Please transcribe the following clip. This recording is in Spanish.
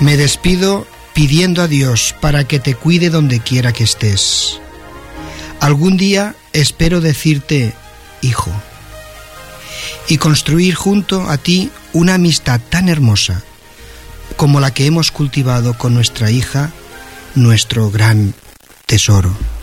Me despido pidiendo a Dios para que te cuide donde quiera que estés. Algún día espero decirte, hijo, y construir junto a ti una amistad tan hermosa como la que hemos cultivado con nuestra hija, nuestro gran tesoro.